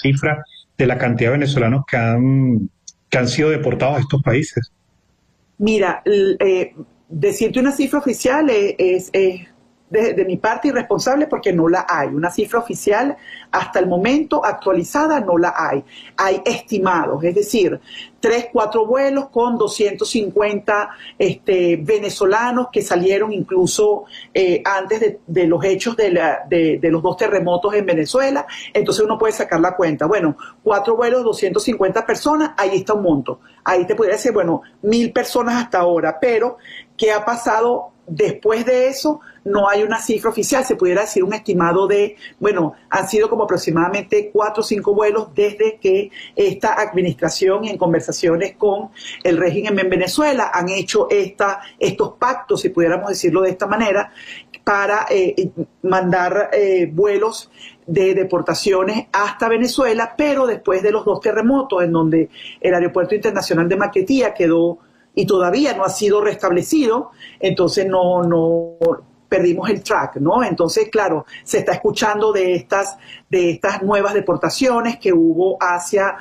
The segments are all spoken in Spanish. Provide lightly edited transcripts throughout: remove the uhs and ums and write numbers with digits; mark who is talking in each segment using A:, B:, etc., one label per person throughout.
A: cifra de la cantidad de venezolanos que han sido deportados a estos países?
B: Mira, decirte una cifra oficial es de mi parte irresponsable porque no la hay. Una cifra oficial hasta el momento actualizada no la hay. Hay estimados, es decir, 3, 4 vuelos con 250 venezolanos que salieron incluso antes de los hechos de los 2 terremotos en Venezuela. Entonces uno puede sacar la cuenta. Bueno, 4 vuelos, 250 personas, ahí está un monto. Ahí te podría decir, bueno, 1000 personas hasta ahora, pero ¿qué ha pasado después de eso? No hay una cifra oficial, se pudiera decir un estimado de, bueno, han sido como aproximadamente 4 o 5 vuelos desde que esta administración, en conversaciones con el régimen en Venezuela, han hecho estos pactos, si pudiéramos decirlo de esta manera, para mandar vuelos de deportaciones hasta Venezuela, pero después de los 2 terremotos, en donde el aeropuerto internacional de Maiquetía quedó y todavía no ha sido restablecido, entonces no perdimos el track, ¿no? Entonces, claro, se está escuchando de estas nuevas deportaciones que hubo hacia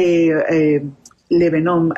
B: Lebanon,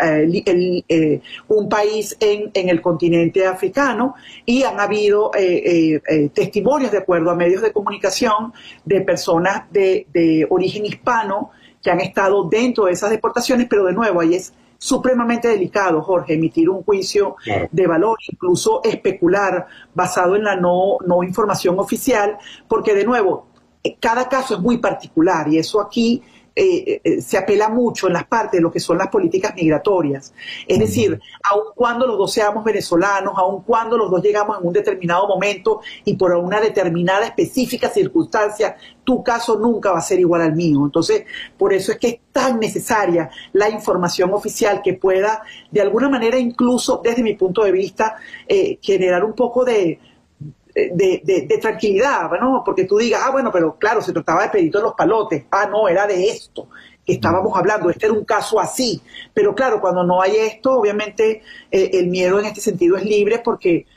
B: un país en el continente africano, y han habido testimonios, de acuerdo a medios de comunicación, de personas de origen hispano que han estado dentro de esas deportaciones, pero de nuevo, ahí es supremamente delicado, Jorge, emitir un juicio de valor, incluso especular basado en la no información oficial, porque de nuevo, cada caso es muy particular y eso aquí se apela mucho en las partes de lo que son las políticas migratorias. Es decir, aun cuando los dos seamos venezolanos, aun cuando los dos llegamos en un determinado momento y por una determinada específica circunstancia, tu caso nunca va a ser igual al mío. Entonces, por eso es que es tan necesaria la información oficial que pueda, de alguna manera, incluso desde mi punto de vista, generar un poco de tranquilidad, ¿no? Porque tú digas, bueno, pero claro, se trataba de Pedrito de los Palotes, no, era de esto que estábamos hablando, este era un caso así, pero claro, cuando no hay esto, obviamente el miedo en este sentido es libre porque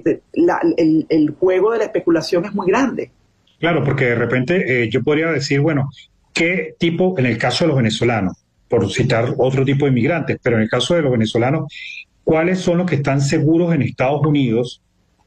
B: el juego de la especulación es muy grande.
A: Claro, porque de repente yo podría decir, bueno, ¿qué tipo, en el caso de los venezolanos, por citar otro tipo de inmigrantes, pero en el caso de los venezolanos, cuáles son los que están seguros en Estados Unidos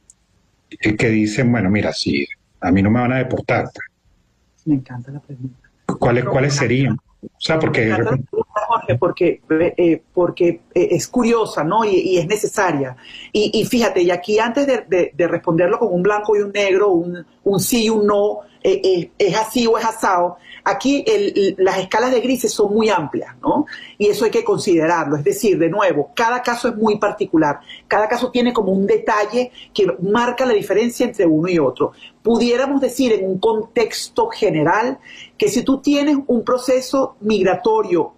A: que dicen, bueno, mira, si a mí no me van a deportar?
B: Me encanta la pregunta.
A: ¿Cuáles serían? O sea, porque...
B: Jorge, porque es curiosa, ¿no? Y es necesaria. Y fíjate, y aquí antes de responderlo con un blanco y un negro, un sí y un no, es así o es asado, aquí las escalas de grises son muy amplias, ¿no? Y eso hay que considerarlo. Es decir, de nuevo, cada caso es muy particular. Cada caso tiene como un detalle que marca la diferencia entre uno y otro. Pudiéramos decir en un contexto general que si tú tienes un proceso migratorio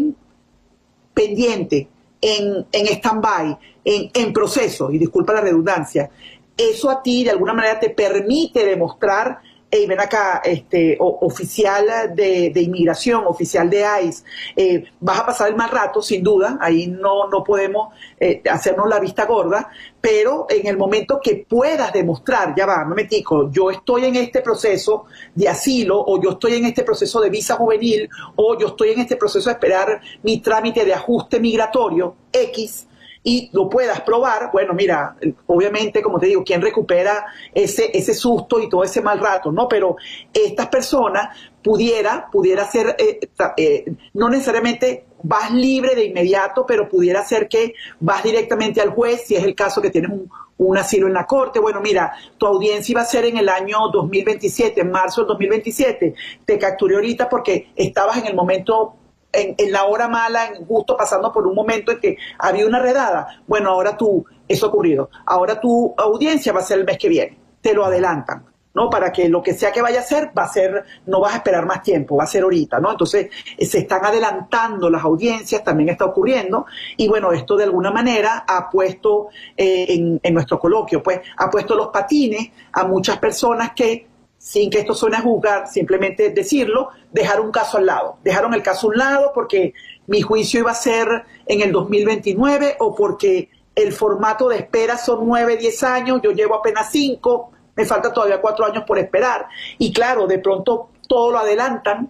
B: pendiente, en stand-by, en proceso, y disculpa la redundancia, eso a ti de alguna manera te permite demostrar, ven acá, oficial de inmigración, oficial de ICE, vas a pasar el mal rato, sin duda, ahí no podemos hacernos la vista gorda, pero en el momento que puedas demostrar, ya va, momentico, yo estoy en este proceso de asilo, o yo estoy en este proceso de visa juvenil, o yo estoy en este proceso de esperar mi trámite de ajuste migratorio, X, y lo puedas probar, bueno, mira, obviamente, como te digo, ¿quién recupera ese susto y todo ese mal rato? ¿No? Pero estas personas pudiera ser, no necesariamente vas libre de inmediato, pero pudiera ser que vas directamente al juez, si es el caso que tienes un asilo en la corte. Bueno, mira, tu audiencia iba a ser en el año 2027, en marzo del 2027. Te capturé ahorita porque estabas en el momento, en la hora mala, justo pasando por un momento en que había una redada. Bueno, ahora eso ha ocurrido. Ahora tu audiencia va a ser el mes que viene. Te lo adelantan, ¿no? Para que lo que sea que vaya a ser, no vas a esperar más tiempo, va a ser ahorita, ¿no? Entonces, se están adelantando las audiencias, también está ocurriendo, y bueno, esto de alguna manera ha puesto, en nuestro coloquio, pues, ha puesto los patines a muchas personas que, sin que esto suene a juzgar, simplemente decirlo, dejaron un caso al lado. Dejaron el caso a un lado porque mi juicio iba a ser en el 2029 o porque el formato de espera son 9, 10 años, yo llevo apenas 5, me faltan todavía 4 años por esperar. Y claro, de pronto todo lo adelantan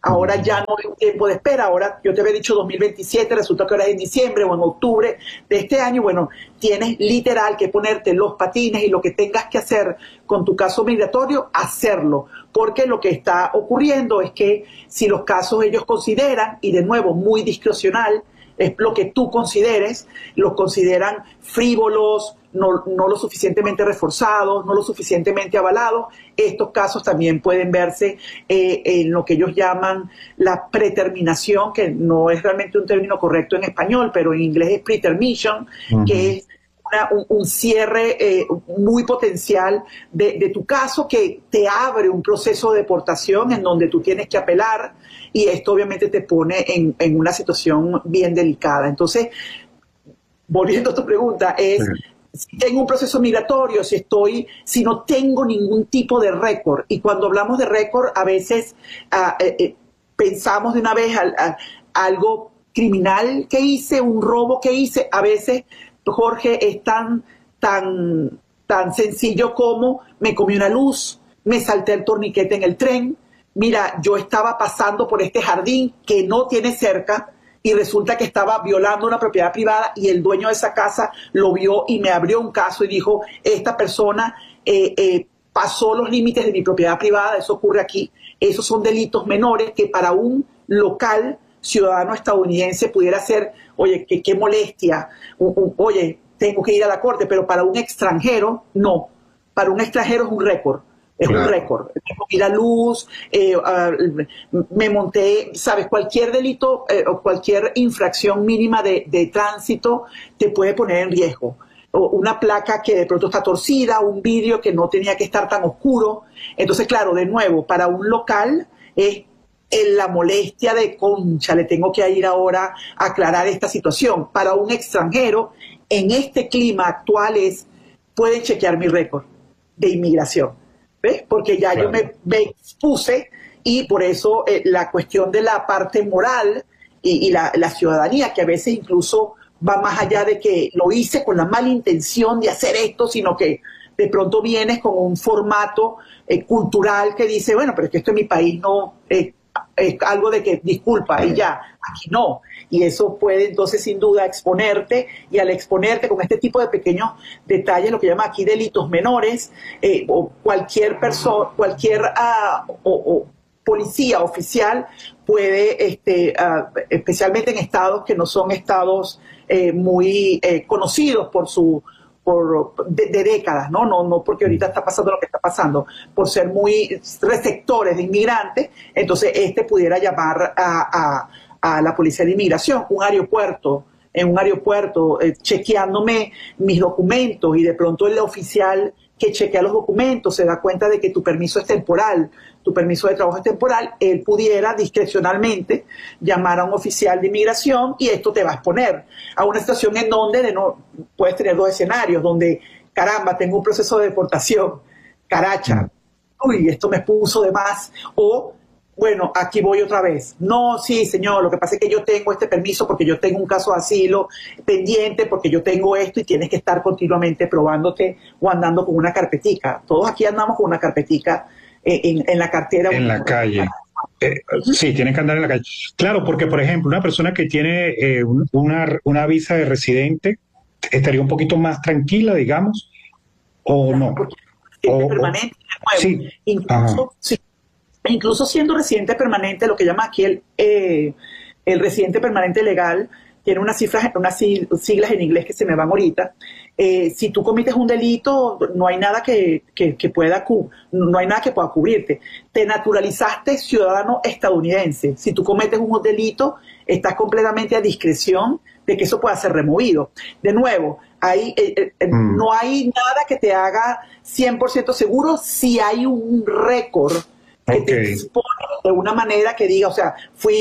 B: Ahora ya no hay un tiempo de espera, ahora yo te había dicho 2027, resulta que ahora es en diciembre o en octubre de este año. Bueno, tienes literal que ponerte los patines y lo que tengas que hacer con tu caso migratorio, hacerlo. Porque lo que está ocurriendo es que si los casos ellos consideran, y de nuevo muy discrecional, es lo que tú consideres, los consideran frívolos, no lo suficientemente reforzados, no lo suficientemente avalados. Estos casos también pueden verse en lo que ellos llaman la preterminación, que no es realmente un término correcto en español, pero en inglés es pretermission, que es un cierre muy potencial de tu caso, que te abre un proceso de deportación en donde tú tienes que apelar, y esto obviamente te pone en una situación bien delicada. Entonces, volviendo a tu pregunta, es si tengo un proceso migratorio, si no tengo ningún tipo de récord. Y cuando hablamos de récord, a veces pensamos de una vez algo criminal que hice, un robo que hice. A veces, Jorge, es tan sencillo como me comí una luz, me salté el torniquete en el tren, mira, yo estaba pasando por este jardín que no tiene cerca, y resulta que estaba violando una propiedad privada, y el dueño de esa casa lo vio y me abrió un caso y dijo, esta persona pasó los límites de mi propiedad privada. Eso ocurre aquí. Esos son delitos menores que para un local ciudadano estadounidense pudiera ser, oye, qué molestia, oye, tengo que ir a la corte, pero para un extranjero, no. Para un extranjero es un récord. Es un récord. Tengo que ir a luz, me monté, ¿sabes? Cualquier delito o cualquier infracción mínima de tránsito te puede poner en riesgo. O una placa que de pronto está torcida, un vidrio que no tenía que estar tan oscuro. Entonces, claro, de nuevo, para un local es la molestia de, concha, le tengo que ir ahora a aclarar esta situación. Para un extranjero, en este clima actual pueden chequear mi récord de inmigración. ¿Ves? Porque ya yo me expuse, y por eso la cuestión de la parte moral y la ciudadanía, que a veces incluso va más allá de que lo hice con la mala intención de hacer esto, sino que de pronto vienes con un formato cultural que dice, bueno, pero es que esto en mi país no es algo de que disculpa y ya, aquí no. Y eso puede entonces sin duda exponerte, y al exponerte con este tipo de pequeños detalles, lo que llama aquí delitos menores, o cualquier persona, cualquier policía oficial puede, especialmente en estados que no son estados muy conocidos de décadas, no porque ahorita está pasando lo que está pasando, por ser muy receptores de inmigrantes. Entonces pudiera llamar a la policía de inmigración, en un aeropuerto, chequeándome mis documentos, y de pronto el oficial que chequea los documentos se da cuenta de que tu permiso es temporal, tu permiso de trabajo es temporal, él pudiera discrecionalmente llamar a un oficial de inmigración, y esto te va a exponer a una situación en donde puedes tener dos escenarios, donde, caramba, tengo un proceso de deportación, caracha, uy, esto me puso de más, o bueno, aquí voy otra vez. No, sí, señor, lo que pasa es que yo tengo este permiso porque yo tengo un caso de asilo pendiente, porque yo tengo esto, y tienes que estar continuamente probándote o andando con una carpetica. Todos aquí andamos con una carpetica en la cartera.
A: En la calle. Sí, tienen que andar en la calle. Claro, porque, por ejemplo, una persona que tiene una visa de residente estaría un poquito más tranquila, digamos, o no.
B: Permanente,
A: sí.
B: Incluso, sí. Incluso siendo residente permanente, lo que llama aquí el residente permanente legal, tiene unas siglas en inglés que se me van ahorita. Si tú cometes un delito, no hay nada que pueda cubrirte. Te naturalizaste ciudadano estadounidense. Si tú cometes un delito, estás completamente a discreción de que eso pueda ser removido. De nuevo, no hay nada que te haga 100% seguro si hay un récord que te expone de una manera que diga, o sea,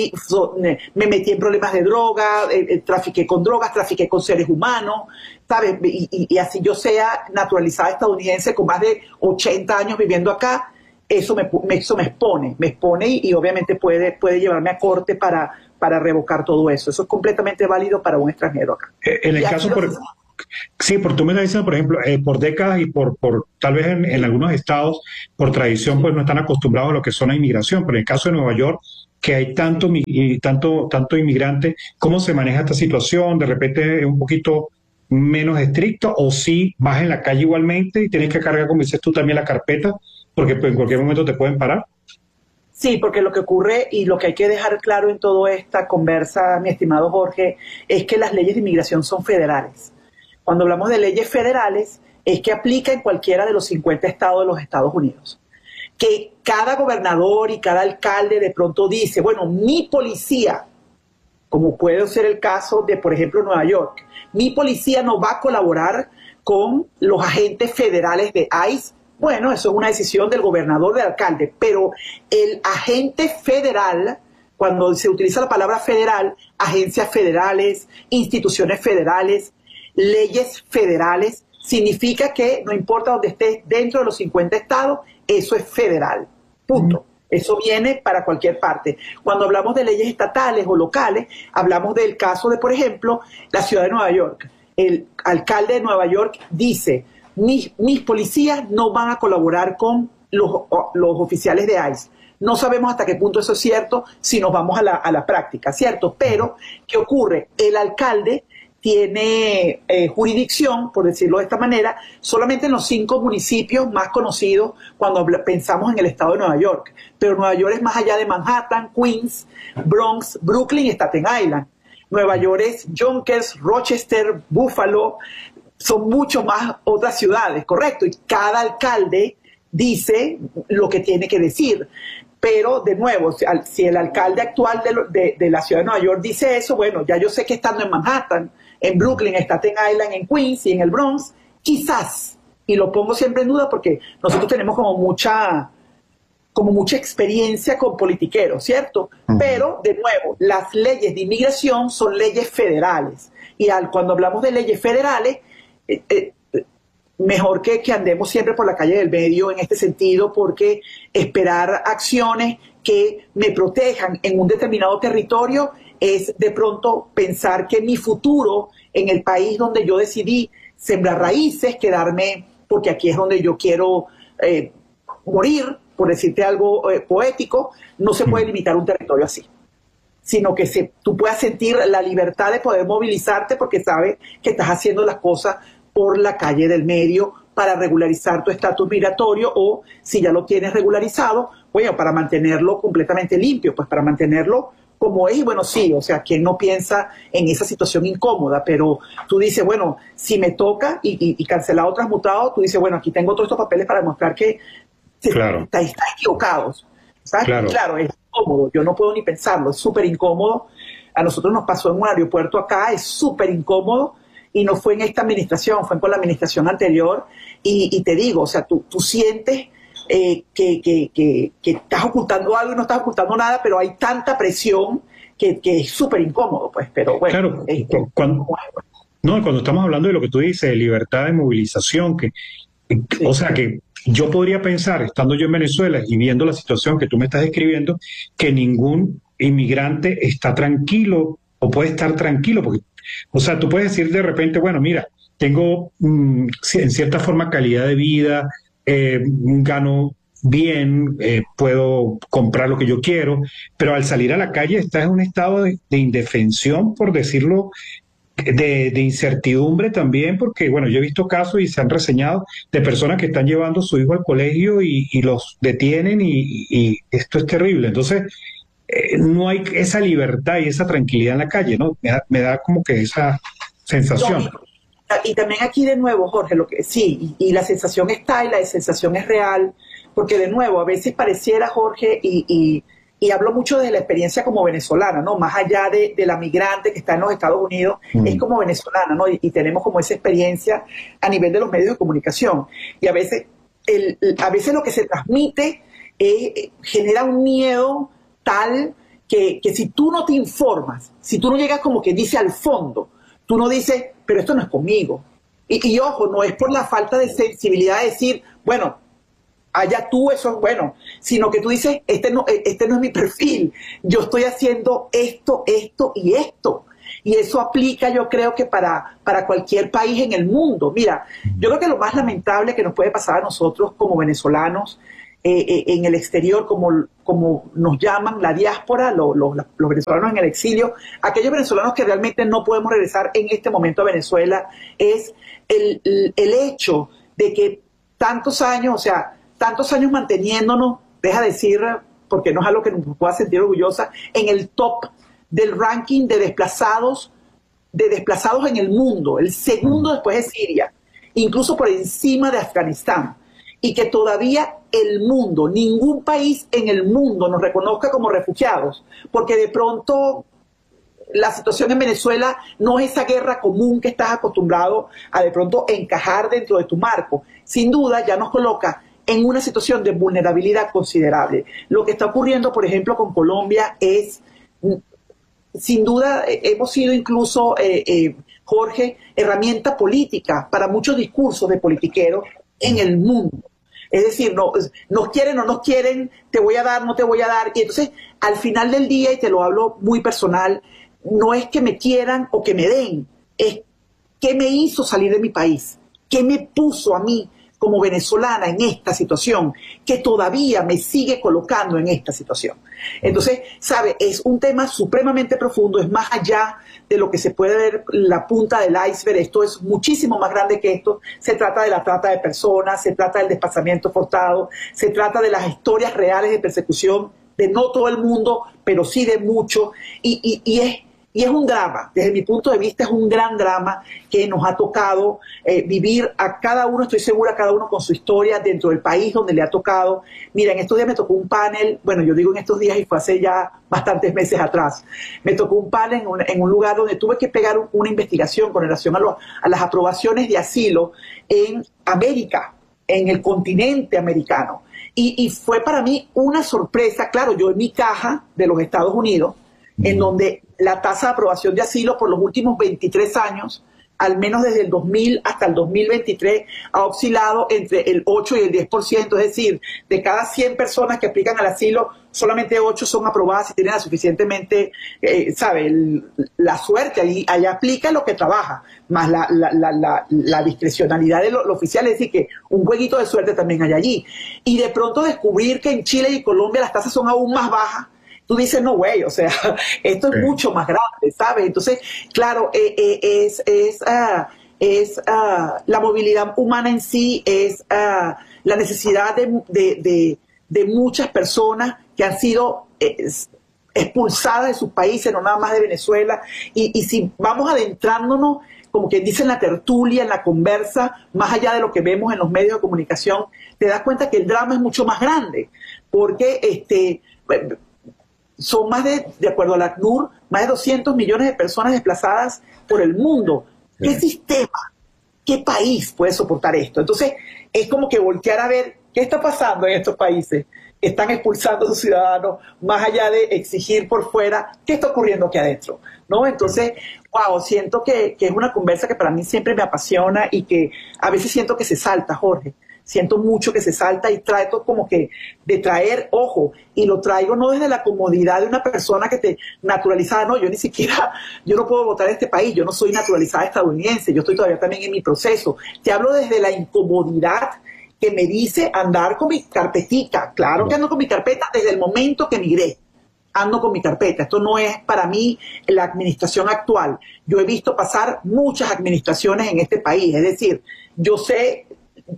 B: me metí en problemas de droga, trafiqué con drogas, trafiqué con seres humanos, ¿sabes? Y así yo sea naturalizada estadounidense con más de 80 años viviendo acá, eso me expone y obviamente puede llevarme a corte para revocar todo eso. Eso es completamente válido para un extranjero acá.
A: En el caso, sí, porque tú me estás diciendo, por ejemplo, por décadas y por tal vez en algunos estados, por tradición, pues no están acostumbrados a lo que son la inmigración, pero en el caso de Nueva York, que hay tanto inmigrante? ¿Cómo se maneja esta situación? ¿De repente es un poquito menos estricto o sí vas en la calle igualmente y tienes que cargar, como dices tú, también la carpeta porque pues, en cualquier momento te pueden parar?
B: Sí, porque lo que ocurre y lo que hay que dejar claro en toda esta conversa, mi estimado Jorge, es que las leyes de inmigración son federales. Cuando hablamos de leyes federales, es que aplica en cualquiera de los 50 estados de los Estados Unidos. Que cada gobernador y cada alcalde de pronto dice, bueno, mi policía, como puede ser el caso de, por ejemplo, Nueva York, mi policía no va a colaborar con los agentes federales de ICE. Bueno, eso es una decisión del gobernador, del alcalde, pero el agente federal, cuando se utiliza la palabra federal, agencias federales, instituciones federales, leyes federales, significa que no importa dónde estés dentro de los 50 estados, eso es federal. Punto. Eso viene para cualquier parte. Cuando hablamos de leyes estatales o locales, hablamos del caso de, por ejemplo, la ciudad de Nueva York. El alcalde de Nueva York dice, mis policías no van a colaborar con los oficiales de ICE. No sabemos hasta qué punto eso es cierto si nos vamos a la práctica, ¿cierto? Pero, ¿qué ocurre? El alcalde tiene jurisdicción, por decirlo de esta manera, solamente en los 5 municipios más conocidos cuando pensamos en el estado de Nueva York. Pero Nueva York es más allá de Manhattan, Queens, Bronx, Brooklyn y Staten Island. Nueva York es Yonkers, Rochester, Buffalo, son mucho más otras ciudades, correcto. Y cada alcalde dice lo que tiene que decir. Pero, de nuevo, si el alcalde actual de la ciudad de Nueva York dice eso, bueno, ya yo sé que estando en Manhattan, en Brooklyn, en Staten Island, en Queens y en el Bronx, quizás, y lo pongo siempre en duda porque nosotros tenemos como mucha experiencia con politiqueros, ¿cierto? Pero, de nuevo, las leyes de inmigración son leyes federales. Y cuando hablamos de leyes federales, mejor que andemos siempre por la calle del medio en este sentido, porque esperar acciones que me protejan en un determinado territorio es de pronto pensar que mi futuro en el país donde yo decidí sembrar raíces, quedarme, porque aquí es donde yo quiero morir, por decirte algo poético, no se puede limitar un territorio así, sino que tú puedas sentir la libertad de poder movilizarte porque sabes que estás haciendo las cosas por la calle del medio para regularizar tu estatus migratorio o, si ya lo tienes regularizado, bueno, para mantenerlo completamente limpio, pues para mantenerlo como es. Y bueno, sí, o sea, ¿quién no piensa en esa situación incómoda? Pero tú dices, bueno, si me toca y cancelado o transmutado, tú dices, bueno, aquí tengo todos estos papeles para demostrar que están equivocados. ¿Sabes? Claro. Claro, es incómodo, yo no puedo ni pensarlo, es súper incómodo. A nosotros nos pasó en un aeropuerto acá, es súper incómodo. Y no fue en esta administración, fue con la administración anterior. Y te digo, o sea, tú sientes que estás ocultando algo y no estás ocultando nada, pero hay tanta presión que es súper incómodo, pues. Pero bueno.
A: Claro, cuando estamos hablando de lo que tú dices, de libertad de movilización, sí. O sea, que yo podría pensar, estando yo en Venezuela y viendo la situación que tú me estás describiendo, que ningún inmigrante está tranquilo o puede estar tranquilo, porque o sea, tú puedes decir de repente, bueno, mira, tengo en cierta forma calidad de vida, gano bien, puedo comprar lo que yo quiero, pero al salir a la calle estás en un estado de indefensión, por decirlo, de incertidumbre también, porque, bueno, yo he visto casos y se han reseñado de personas que están llevando a su hijo al colegio y los detienen y esto es terrible. Entonces, no hay esa libertad y esa tranquilidad en la calle, ¿no? Me da como que esa sensación.
B: No, y también aquí de nuevo, Jorge, lo que sí, y la sensación está y la sensación es real, porque de nuevo, a veces pareciera, Jorge, y hablo mucho de la experiencia como venezolana, ¿no? Más allá de la migrante que está en los Estados Unidos, es como venezolana, ¿no? Y tenemos como esa experiencia a nivel de los medios de comunicación. Y a veces lo que se transmite genera un miedo tal que si tú no te informas, si tú no llegas como que dice al fondo, tú no dices, pero esto no es conmigo. Y ojo, no es por la falta de sensibilidad de decir, bueno, allá tú, eso es bueno, sino que tú dices, este no es mi perfil, yo estoy haciendo esto y esto. Y eso aplica, yo creo que para cualquier país en el mundo. Mira, yo creo que lo más lamentable que nos puede pasar a nosotros como venezolanos en el exterior, como nos llaman la diáspora, los venezolanos en el exilio, aquellos venezolanos que realmente no podemos regresar en este momento a Venezuela, es el hecho de que tantos años, o sea, tantos años manteniéndonos, deja decir, porque no es algo que nos pueda sentir orgullosa, en el top del ranking de desplazados en el mundo, el segundo después de Siria, incluso por encima de Afganistán, y que todavía el mundo, ningún país en el mundo nos reconozca como refugiados, porque de pronto la situación en Venezuela no es esa guerra común que estás acostumbrado a de pronto encajar dentro de tu marco. Sin duda ya nos coloca en una situación de vulnerabilidad considerable. Lo que está ocurriendo, por ejemplo, con Colombia es, sin duda, hemos sido incluso, Jorge, herramienta política para muchos discursos de politiqueros en el mundo. Es decir, no, nos quieren o no nos quieren, te voy a dar, no te voy a dar. Y entonces, al final del día, y te lo hablo muy personal, no es que me quieran o que me den, es qué me hizo salir de mi país, qué me puso a mí como venezolana en esta situación, que todavía me sigue colocando en esta situación. Entonces, ¿sabe? Es un tema supremamente profundo, es más allá de lo que se puede ver la punta del iceberg, esto es muchísimo más grande que esto, se trata de la trata de personas, se trata del desplazamiento forzado, se trata de las historias reales de persecución de no todo el mundo, pero sí de mucho, y es un drama, desde mi punto de vista es un gran drama que nos ha tocado vivir a cada uno, estoy segura, cada uno con su historia dentro del país donde le ha tocado. Mira, en estos días me tocó un panel, bueno, yo digo en estos días y fue hace ya bastantes meses atrás, me tocó un panel en un lugar donde tuve que pegar una investigación con relación a las aprobaciones de asilo en América, en el continente americano. Y fue para mí una sorpresa, claro, yo en mi caja de los Estados Unidos, en donde la tasa de aprobación de asilo por los últimos 23 años, al menos desde el 2000 hasta el 2023, ha oscilado entre el 8 y el 10%, es decir, de cada 100 personas que aplican al asilo, solamente 8 son aprobadas y tienen la suficientemente, la suerte, ahí aplica lo que trabaja, más la discrecionalidad de lo oficial, es decir, que un jueguito de suerte también hay allí. Y de pronto descubrir que en Chile y Colombia las tasas son aún más bajas, tú dices, no, güey, o sea, esto es mucho más grande, ¿sabes? Entonces, claro, la movilidad humana en sí, es la necesidad de muchas personas que han sido expulsadas de sus países, no nada más de Venezuela, y si vamos adentrándonos, como quien dice en la tertulia, en la conversa, más allá de lo que vemos en los medios de comunicación, te das cuenta que el drama es mucho más grande, porque son de acuerdo a la ACNUR, más de 200 millones de personas desplazadas por el mundo. ¿Qué sistema, qué país puede soportar esto? Entonces, es como que voltear a ver qué está pasando en estos países que están expulsando a sus ciudadanos, más allá de exigir por fuera qué está ocurriendo aquí adentro, ¿no? Entonces, wow, siento que es una conversa que para mí siempre me apasiona y que a veces siento que se salta, Jorge. Siento mucho que se salta y trato como que de traer, ojo, y lo traigo no desde la comodidad de una persona que te naturalizada, no, yo ni siquiera, yo no puedo votar en este país, yo no soy naturalizada estadounidense, yo estoy todavía también en mi proceso. Te hablo desde la incomodidad que me dice andar con mi carpetica. Claro que ando con mi carpeta desde el momento que migré. Ando con mi carpeta. Esto no es para mí la administración actual. Yo he visto pasar muchas administraciones en este país. Es decir, yo sé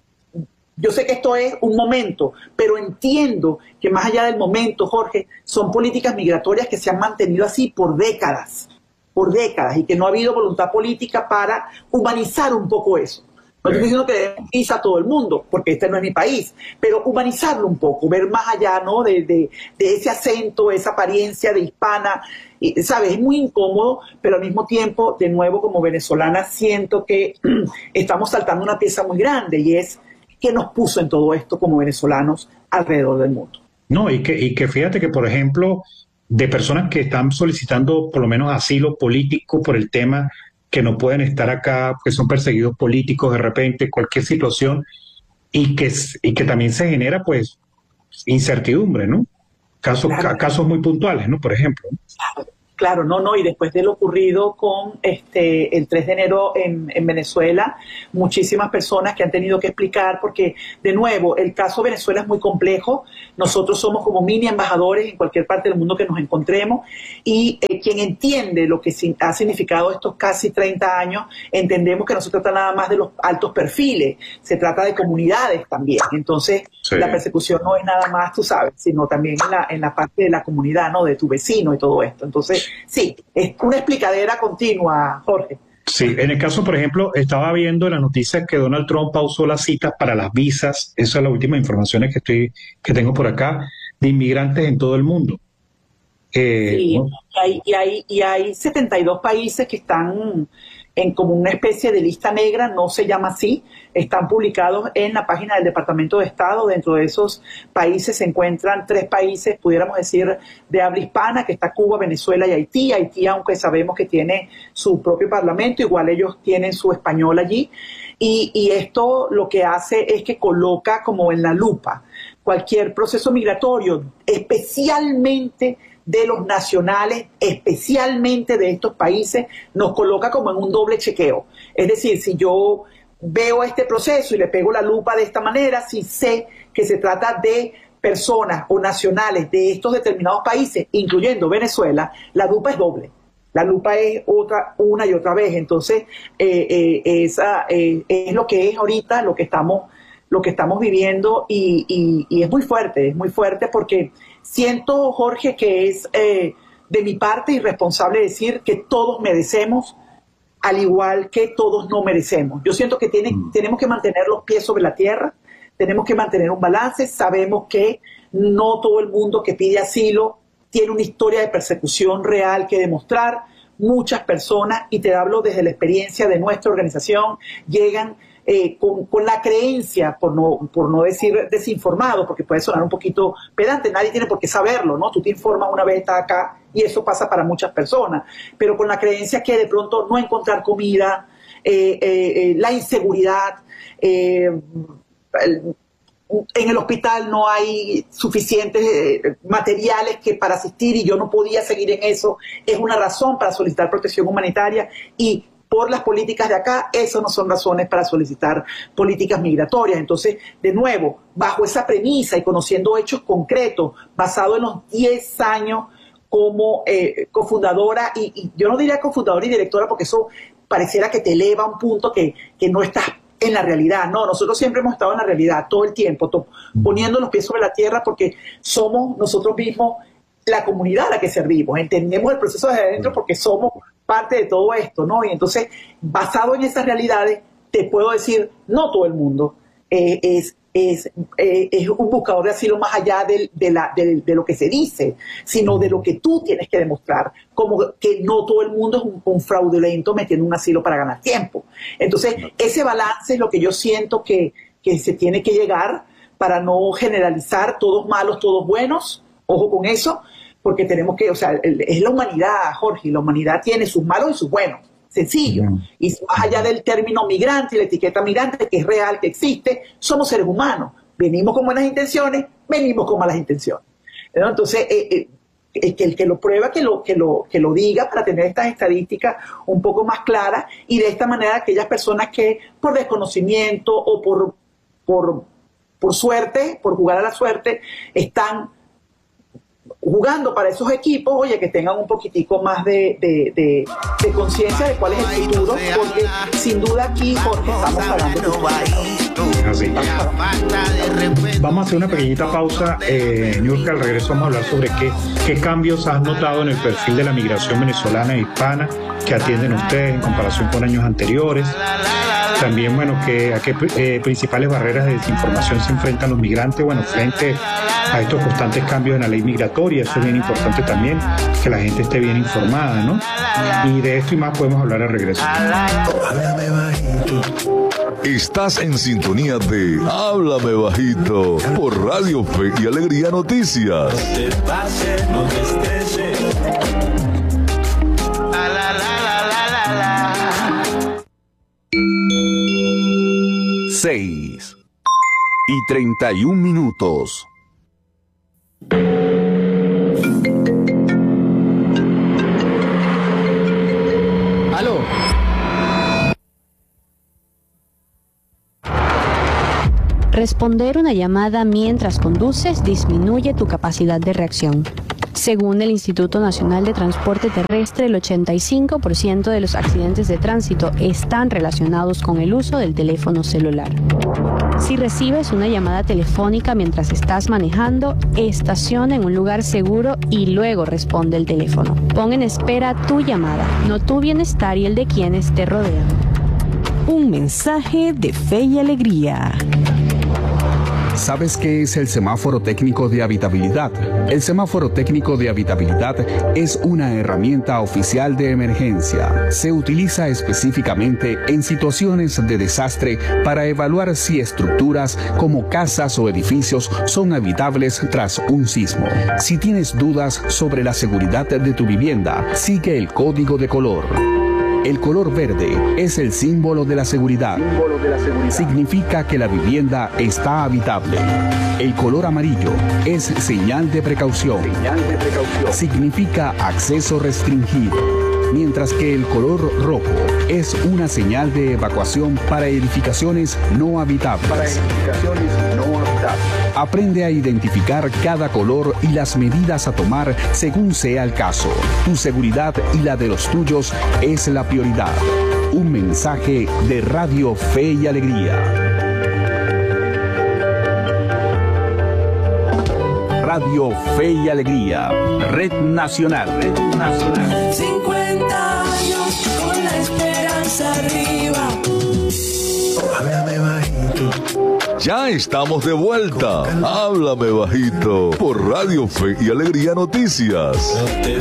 B: que esto es un momento, pero entiendo que más allá del momento, Jorge, son políticas migratorias que se han mantenido así por décadas, y que no ha habido voluntad política para humanizar un poco eso. No estoy diciendo que debemos ir a todo el mundo, porque este no es mi país, pero humanizarlo un poco, ver más allá, ¿no? de ese acento, esa apariencia de hispana, ¿sabes? Es muy incómodo, pero al mismo tiempo, de nuevo, como venezolana, siento que estamos saltando una pieza muy grande, y es ¿qué nos puso en todo esto como venezolanos alrededor del mundo?
A: No, y que fíjate que, por ejemplo, de personas que están solicitando por lo menos asilo político por el tema que no pueden estar acá, que son perseguidos políticos de repente, cualquier situación, y que también se genera, pues, incertidumbre, ¿no? Casos muy puntuales, ¿no? Por ejemplo.
B: Claro, no, y después de lo ocurrido con el 3 de enero en Venezuela, muchísimas personas que han tenido que explicar, porque, de nuevo, el caso Venezuela es muy complejo. Nosotros somos como mini embajadores en cualquier parte del mundo que nos encontremos, y quien entiende lo que ha significado estos casi 30 años, entendemos que no se trata nada más de los altos perfiles, se trata de comunidades también. Entonces, sí, la persecución no es nada más, tú sabes, sino también en la parte de la comunidad, ¿no? De tu vecino y todo esto. Entonces, sí, es una explicadera continua, Jorge.
A: Sí, en el caso, por ejemplo, estaba viendo la noticia que Donald Trump pausó las citas para las visas, esa es la última información que tengo por acá, de inmigrantes en todo el mundo.
B: Sí, ¿no? y hay 72 países que están en como una especie de lista negra, no se llama así, están publicados en la página del Departamento de Estado. Dentro de esos países se encuentran 3 países, pudiéramos decir, de habla hispana, que está Cuba, Venezuela y Haití. Haití, aunque sabemos que tiene su propio parlamento, igual ellos tienen su español allí, y esto lo que hace es que coloca como en la lupa cualquier proceso migratorio, especialmente de los nacionales, especialmente de estos países, nos coloca como en un doble chequeo. Es decir, si yo veo este proceso y le pego la lupa de esta manera, si sé que se trata de personas o nacionales de estos determinados países, incluyendo Venezuela, la lupa es doble. La lupa es una y otra vez. Entonces, es lo que es ahorita, lo que estamos viviendo, y es muy fuerte porque siento, Jorge, que es de mi parte irresponsable decir que todos merecemos, al igual que todos no merecemos. Yo siento que tenemos que mantener los pies sobre la tierra, tenemos que mantener un balance. Sabemos que no todo el mundo que pide asilo tiene una historia de persecución real que demostrar. Muchas personas, y te hablo desde la experiencia de nuestra organización, llegan con la creencia, por no decir desinformado, porque puede sonar un poquito pedante, nadie tiene por qué saberlo, ¿no? Tú te informas una vez, estás acá, y eso pasa para muchas personas, pero con la creencia que de pronto no encontrar comida, la inseguridad, en el hospital no hay suficientes materiales para asistir y yo no podía seguir en eso, es una razón para solicitar protección humanitaria, y por las políticas de acá, esas no son razones para solicitar políticas migratorias. Entonces, de nuevo, bajo esa premisa y conociendo hechos concretos, basado en los 10 años como cofundadora, y yo no diría cofundadora y directora porque eso pareciera que te eleva a un punto que no estás en la realidad. No, nosotros siempre hemos estado en la realidad todo el tiempo, poniendo los pies sobre la tierra, porque somos nosotros mismos la comunidad a la que servimos, entendemos el proceso desde adentro porque somos parte de todo esto, ¿no? Y entonces, basado en esas realidades, te puedo decir, no todo el mundo es un buscador de asilo más allá de lo que se dice, sino de lo que tú tienes que demostrar, como que no todo el mundo es un fraudulento metiendo un asilo para ganar tiempo. Entonces, ese balance es lo que yo siento que se tiene que llegar para no generalizar todos malos, todos buenos. Ojo con eso, porque tenemos que, o sea, es la humanidad, Jorge, la humanidad tiene sus malos y sus buenos, sencillo. Y más allá del término migrante y la etiqueta migrante, que es real, que existe, somos seres humanos. Venimos con buenas intenciones, venimos con malas intenciones, ¿no? Entonces, el que lo prueba, que lo diga, para tener estas estadísticas un poco más claras, y de esta manera aquellas personas que por desconocimiento o por suerte, por jugar a la suerte, están jugando para esos equipos, oye, que tengan un poquitico más de conciencia de cuál es el futuro, porque sin duda aquí, Jorge, estamos pagando.
A: Así. Vamos a hacer una pequeñita pausa, Niurka. Al regreso vamos a hablar sobre qué cambios has notado en el perfil de la migración venezolana e hispana que atienden ustedes en comparación con años anteriores. También, bueno, a qué principales barreras de desinformación se enfrentan los migrantes, bueno, frente a estos constantes cambios en la ley migratoria. Eso es bien importante también, que la gente esté bien informada, ¿no? Y de esto y más podemos hablar al regreso.
C: Estás en sintonía de Háblame Bajito por Radio Fe y Alegría Noticias. No te pases, no te estreses.
D: 6:31. Responder una llamada mientras conduces disminuye tu capacidad de reacción. Según el Instituto Nacional de Transporte Terrestre, el 85% de los accidentes de tránsito están relacionados con el uso del teléfono celular. Si recibes una llamada telefónica mientras estás manejando, estaciona en un lugar seguro y luego responde el teléfono. Pon en espera tu llamada, no tu bienestar y el de quienes te rodean.
E: Un mensaje de fe y alegría.
F: ¿Sabes qué es el semáforo técnico de habitabilidad? El semáforo técnico de habitabilidad es una herramienta oficial de emergencia. Se utiliza específicamente en situaciones de desastre para evaluar si estructuras como casas o edificios son habitables tras un sismo. Si tienes dudas sobre la seguridad de tu vivienda, sigue el código de color. El color verde es el símbolo de la seguridad. Significa que la vivienda está habitable. El color amarillo es señal de precaución. Significa acceso restringido. Mientras que el color rojo es una señal de evacuación para edificaciones no habitables. Aprende a identificar cada color y las medidas a tomar según sea el caso. Tu seguridad y la de los tuyos es la prioridad. Un mensaje de Radio Fe y Alegría. Radio Fe y Alegría, Red Nacional.
G: 50 años con la esperanza arriba.
C: Háblame bajito. Ya estamos de vuelta. Háblame bajito por Radio Fe y Alegría Noticias.